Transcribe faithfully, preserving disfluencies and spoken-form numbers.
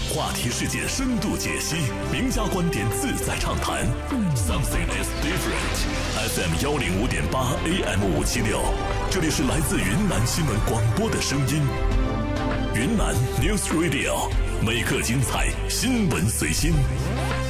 话题事件深度解析，名家观点自在畅谈。Something is different。F M 幺零五点八 A M 五七六，这里是来自云南新闻广播的声音。云南 News Radio， 每刻精彩，新闻随心。